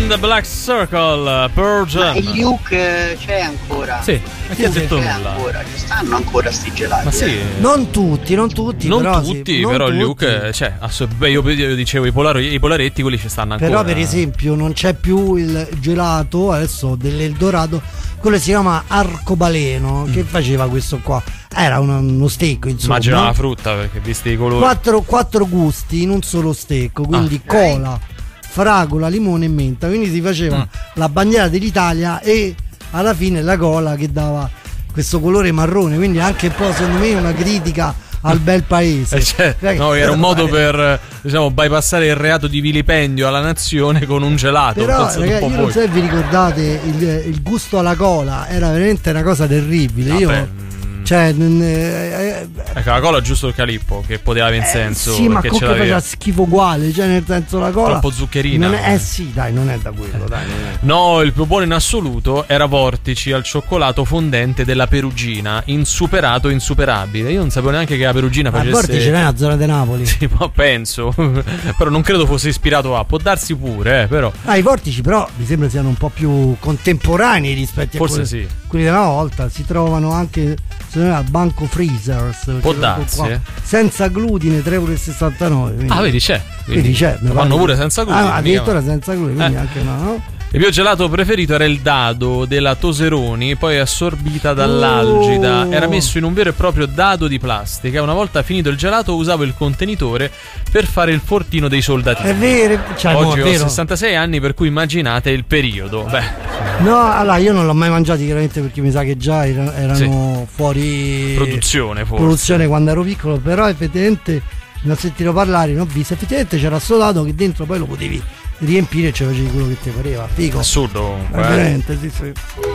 and the Black Circle, Pearl Jam. Ma il Luke c'è ancora? Sì, ma chi ha detto c'è nulla? ancora, ci stanno ancora sti gelati. Ma sì. Non tutti, Non però, tutti, sì, non però tutti. il Luke c'è. Io dicevo i polaretti, quelli ci stanno ancora. Però per esempio non c'è più il gelato adesso dell'Eldorado, quello si chiama arcobaleno. Che faceva questo qua? Era uno stecco, insomma. Immagino la frutta, perché visti i colori. Quattro gusti in un solo stecco, quindi cola, fragola, limone e menta. Quindi si faceva la bandiera dell'Italia e alla fine la cola che dava questo colore marrone. Quindi anche un po', secondo me, una critica al bel paese. No, era un modo per, diciamo, bypassare il reato di vilipendio alla nazione con un gelato. Però ragazzi, io non so se vi ricordate il gusto alla cola, era veramente una cosa terribile. Ecco, la cola è giusto il calippo, che poteva avere senso. Sì, ma comunque faceva schifo uguale, cioè nel senso la cola troppo zuccherina. Non è, sì, dai, non è da quello, dai. Non è. No, il più buono in assoluto era Vortici al cioccolato fondente della Perugina, insuperato, insuperabile. Io non sapevo neanche che la Perugina facesse. Vortici non è la zona di Napoli. Sì, ma penso. Però non credo fosse ispirato a. Può darsi pure, però. I Vortici però mi sembra siano un po' più contemporanei rispetto a quelli della volta. Si trovano anche al Banco Freezers. Può darsi, senza glutine, 3,69 €. Ah, vedi, c'è. Quindi c'è. Fanno pure senza glutine. Addirittura senza glutine, quindi anche no? Il mio gelato preferito era il dado della Toseroni, poi assorbita dall'algida. Era messo in un vero e proprio dado di plastica. Una volta finito il gelato usavo il contenitore per fare il fortino dei soldatini. È vero. Oggi ho 66 anni, per cui immaginate il periodo. No, allora io non l'ho mai mangiato chiaramente, perché mi sa che già erano fuori produzione, forse. Produzione quando ero piccolo, però effettivamente ne ho sentito parlare, ne ho visto. Effettivamente c'era sto dado che dentro poi lo potevi riempire e ci facevi quello che ti pareva. Figo. Assurdo comunque. Veramente, sì.